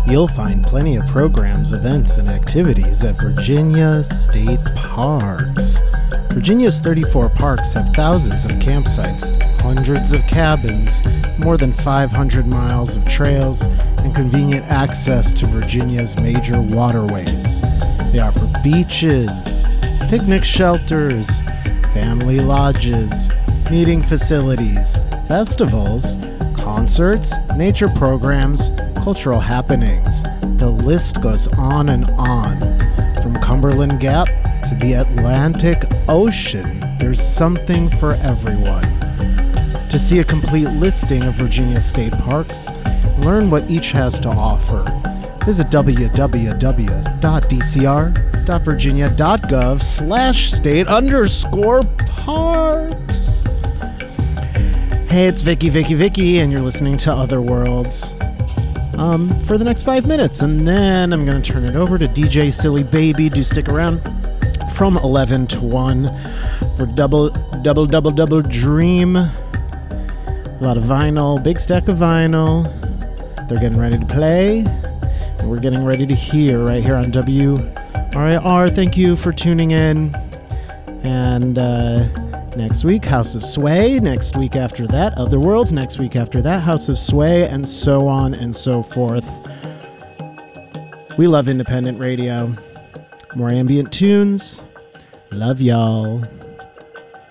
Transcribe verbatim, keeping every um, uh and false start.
You'll find plenty of programs, events, and activities at Virginia State Parks. Virginia's thirty-four parks have thousands of campsites, hundreds of cabins, more than five hundred miles of trails, and convenient access to Virginia's major waterways. They offer beaches, picnic shelters, family lodges, meeting facilities, festivals, concerts, nature programs, cultural happenings. The list goes on and on. From Cumberland Gap to the Atlantic Ocean, there's something for everyone. To see a complete listing of Virginia State Parks, learn what each has to offer, visit www.dcr.virginia.gov slash state underscore parks. Hey, it's Vicky, Vicky, Vicky, and you're listening to Other Worlds um, for the next five minutes, and then I'm going to turn it over to D J Silly Baby. Do stick around from eleven to one for double, double, double, double dream. A lot of vinyl, big stack of vinyl. They're getting ready to play, and we're getting ready to hear right here on W R I R. Thank you for tuning in, and uh, next week, House of Sway. Next week after that, Other Worlds. Next week after that, House of Sway, and so on and so forth. We love independent radio. More ambient tunes. Love y'all.